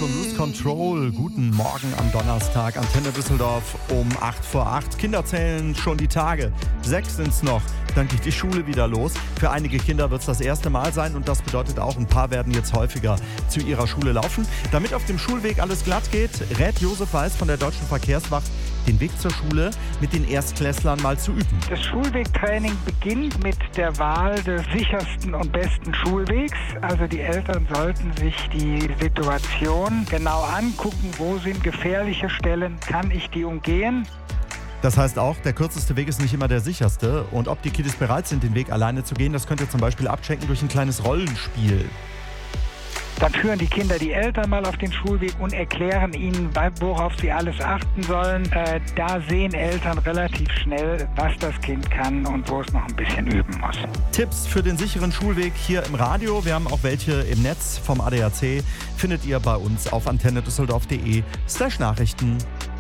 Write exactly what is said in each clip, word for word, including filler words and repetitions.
und Lose Control. Guten Morgen am Donnerstag. Antenne Düsseldorf um acht vor acht. Kinder zählen schon die Tage. Sechs sind's noch. Dann geht die Schule wieder los. Für einige Kinder wird es das erste Mal sein und das bedeutet auch, ein paar werden jetzt häufiger zu ihrer Schule laufen. Damit auf dem Schulweg alles glatt geht, rät Josef Weiß von der Deutschen Verkehrswacht, den Weg zur Schule mit den Erstklässlern mal zu üben. Das Schulwegtraining beginnt mit der Wahl des sichersten und besten Schulwegs. Also die Eltern sollten sich die Situation genau angucken, wo sind gefährliche Stellen, kann ich die umgehen? Das heißt auch, der kürzeste Weg ist nicht immer der sicherste. Und ob die Kiddies bereit sind, den Weg alleine zu gehen, das könnt ihr zum Beispiel abchecken durch ein kleines Rollenspiel. Dann führen die Kinder die Eltern mal auf den Schulweg und erklären ihnen, worauf sie alles achten sollen. Äh, da sehen Eltern relativ schnell, was das Kind kann und wo es noch ein bisschen üben muss. Tipps für den sicheren Schulweg hier im Radio. Wir haben auch welche im Netz vom A D A C. Findet ihr bei uns auf antennedüsseldorf.de slash Nachrichten.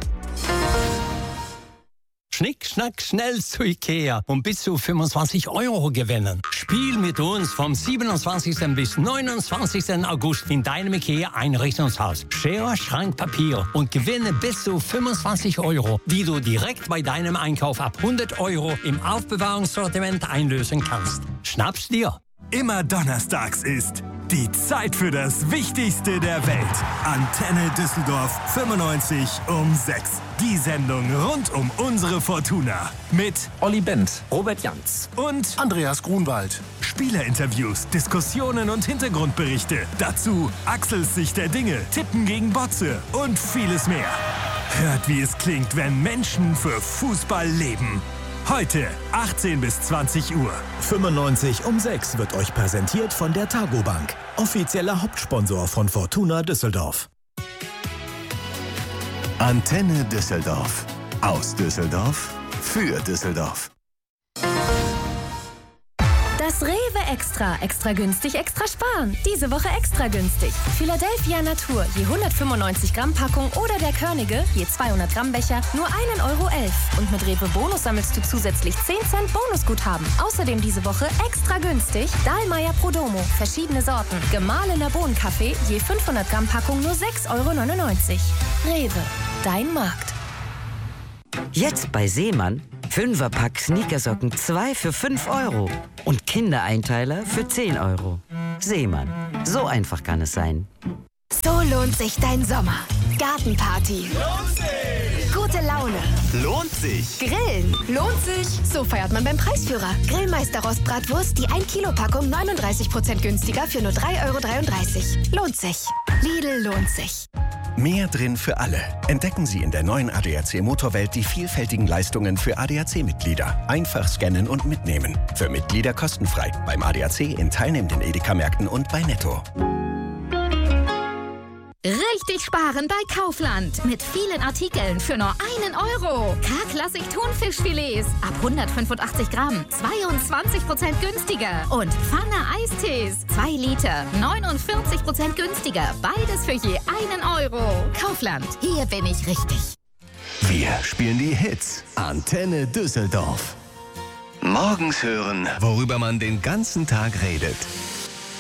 Schnick, schnack, schnell zu Ikea und bis zu fünfundzwanzig Euro gewinnen. Spiel mit uns vom siebenundzwanzigsten bis neunundzwanzigsten August in deinem Ikea-Einrichtungshaus. Schere, Schrank, Papier und gewinne bis zu fünfundzwanzig Euro, die du direkt bei deinem Einkauf ab hundert Euro im Aufbewahrungssortiment einlösen kannst. Schnapp's dir! Immer donnerstags ist die Zeit für das Wichtigste der Welt. Antenne Düsseldorf fünfundneunzig um sechs. Die Sendung rund um unsere Fortuna. Mit Olli Bent, Robert Janz und Andreas Grunwald. Spielerinterviews, Diskussionen und Hintergrundberichte. Dazu Axels Sicht der Dinge, Tippen gegen Botze und vieles mehr. Hört, wie es klingt, wenn Menschen für Fußball leben. Heute, achtzehn bis zwanzig Uhr. fünfundneunzig um sechs wird euch präsentiert von der Targo Bank. Offizieller Hauptsponsor von Fortuna Düsseldorf. Antenne Düsseldorf. Aus Düsseldorf. Für Düsseldorf. Das Rewe Extra. Extra günstig, extra sparen. Diese Woche extra günstig. Philadelphia Natur, je hundertfünfundneunzig Gramm Packung oder der Körnige, je zweihundert Gramm Becher, nur ein Euro elf. Und mit Rewe Bonus sammelst du zusätzlich zehn Cent Bonusguthaben. Außerdem diese Woche extra günstig Dahlmeier Prodomo, verschiedene Sorten. Gemahlener Bohnenkaffee, je fünfhundert Gramm Packung nur sechs Euro neunundneunzig. Rewe, dein Markt. Jetzt bei Seemann Fünferpack Sneakersocken zwei für fünf Euro und Kindereinteiler für zehn Euro. Seemann, so einfach kann es sein. So lohnt sich dein Sommer. Gartenparty. Lohnt sich. Gute Laune. Lohnt sich. Grillen. Lohnt sich. So feiert man beim Preisführer. Grillmeister Rostbratwurst, die ein Kilo Packung neununddreißig Prozent günstiger für nur drei Euro dreiunddreißig. Lohnt sich. Lidl lohnt sich. Mehr drin für alle. Entdecken Sie in der neuen A D A C Motorwelt die vielfältigen Leistungen für A D A C-Mitglieder. Einfach scannen und mitnehmen. Für Mitglieder kostenfrei. Beim A D A C in teilnehmenden Edeka-Märkten und bei Netto. Richtig sparen bei Kaufland. Mit vielen Artikeln für nur einen Euro. K-Klassik Thunfischfilets ab hundertfünfundachtzig Gramm. zweiundzwanzig Prozent günstiger. Und Pfanne Eistees. zwei Liter. neunundvierzig Prozent günstiger. Beides für je einen Euro. Kaufland. Hier bin ich richtig. Wir spielen die Hits. Antenne Düsseldorf. Morgens hören, worüber man den ganzen Tag redet.